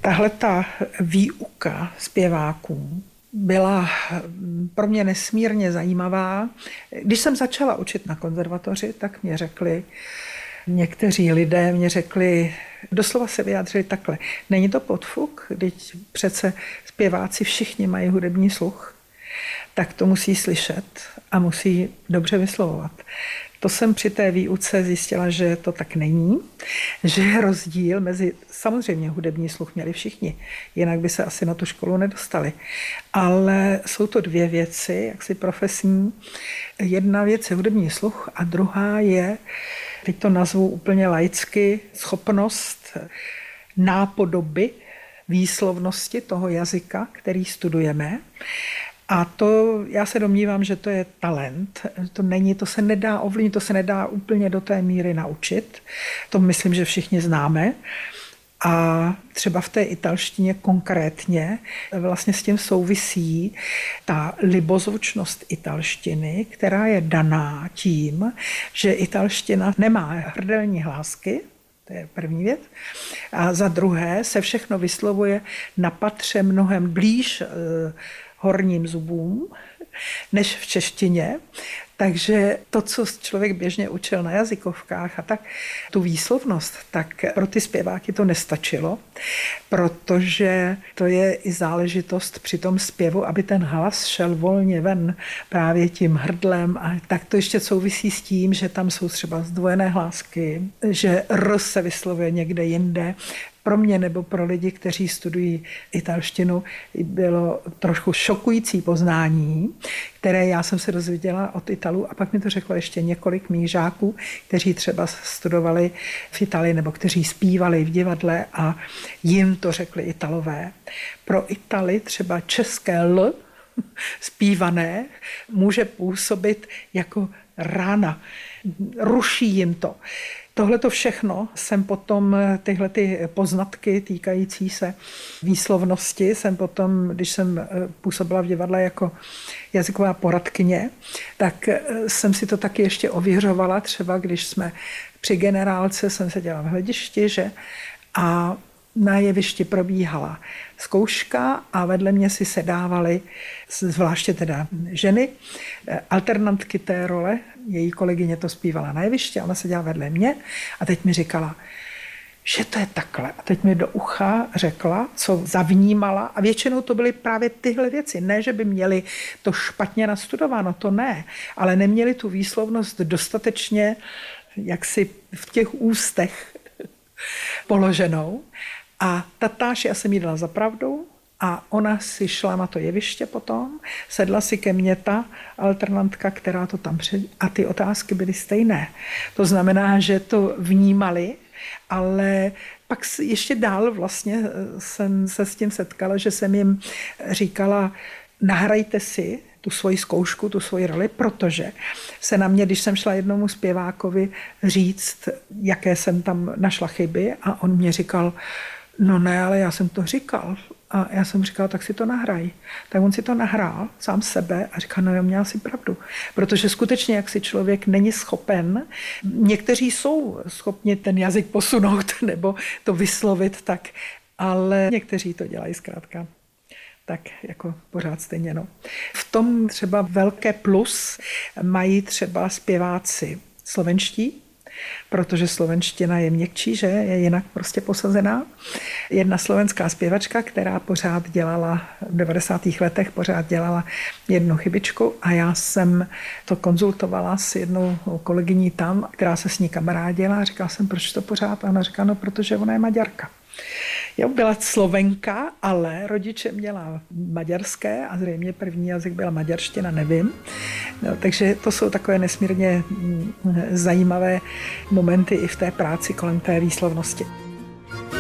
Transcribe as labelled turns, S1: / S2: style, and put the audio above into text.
S1: Tahle ta výuka zpěváků byla pro mě nesmírně zajímavá. Když jsem začala učit na konzervatoři, tak mě řekli, někteří lidé mě řekli, doslova se vyjádřili takhle. Není to podfuk, když přece zpěváci všichni mají hudební sluch, tak to musí slyšet a musí dobře vyslovovat. To jsem při té výuce zjistila, že to tak není, že je rozdíl mezi, samozřejmě hudební sluch měli všichni, jinak by se asi na tu školu nedostali. Ale jsou to dvě věci, jaksi profesní. Jedna věc je hudební sluch a druhá je, teď to nazvu úplně laicky, schopnost nápodoby výslovnosti toho jazyka, který studujeme. A to, já se domnívám, že to je talent. To se nedá ovlivnit, to se nedá úplně do té míry naučit. To myslím, že všichni známe. A třeba v té italštině konkrétně vlastně s tím souvisí ta libozvučnost italštiny, která je daná tím, že italština nemá hrdelní hlásky, to je první věc. A za druhé se všechno vyslovuje na patře mnohem blíž horním zubům, než v češtině. Takže to, co člověk běžně učil na jazykovkách a tak, tu výslovnost, tak pro ty zpěváky to nestačilo, protože to je i záležitost při tom zpěvu, aby ten hlas šel volně ven právě tím hrdlem. A tak to ještě souvisí s tím, že tam jsou třeba zdvojené hlásky, že R se vyslovuje někde jinde. Pro mě nebo pro lidi, kteří studují italštinu, bylo trošku šokující poznání, které já jsem se dozvěděla od Italů a pak mi to řeklo ještě několik mých žáků, kteří třeba studovali v Itálii nebo kteří zpívali v divadle a jim to řekli Italové. Pro Italy třeba české L zpívané může působit jako rána. Ruší jim to. Tohle to všechno jsem potom, tyhle ty poznatky týkající se výslovnosti, jsem potom, když jsem působila v divadle jako jazyková poradkyně, tak jsem si to taky ještě ověřovala, třeba když jsme při generálce, jsem seděla v hledišti, že a na jevišti probíhala zkouška a vedle mě si sedávaly, zvláště teda ženy, alternantky té role, její kolegyně to zpívala na jevišti, ona seděla vedle mě a teď mi říkala, že to je takhle. A teď mi do ucha řekla, co zavnímala a většinou to byly právě tyhle věci. Ne, že by měli to špatně nastudováno, to ne, ale neměli tu výslovnost dostatečně jaksi v těch ústech položenou. A tatáž, já jsem jí dala za pravdu a ona si šla na to jeviště potom, sedla si ke mně ta alternantka, která to tam a ty otázky byly stejné. To znamená, že to vnímali, ale pak ještě dál vlastně jsem se s tím setkala, že jsem jim říkala, nahrajte si tu svoji zkoušku, tu svoji roli, protože se na mě, když jsem šla jednomu zpěvákovi říct, jaké jsem tam našla chyby a on mě říkal, no ne, ale já jsem to říkal. A já jsem říkala, tak si to nahraj. Tak on si to nahrál sám sebe a říkal, no měl si pravdu. Protože skutečně, jak si člověk není schopen, někteří jsou schopni ten jazyk posunout nebo to vyslovit tak, ale někteří to dělají zkrátka tak jako pořád stejně. No. V tom třeba velké plus mají třeba zpěváci slovenští, protože slovenština je měkčí, že je jinak prostě posazená. Jedna slovenská zpěvačka, která pořád dělala, v 90. letech pořád dělala jednu chybičku a já jsem to konzultovala s jednou kolegyní tam, která se s ní kamarádila a říkala jsem, proč to pořád? A ona říkala, no protože ona je Maďarka. Já byla Slovenka, ale rodiče měla maďarské a zřejmě první jazyk byla maďarština, nevím. No, takže to jsou takové nesmírně zajímavé momenty i v té práci kolem té výslovnosti.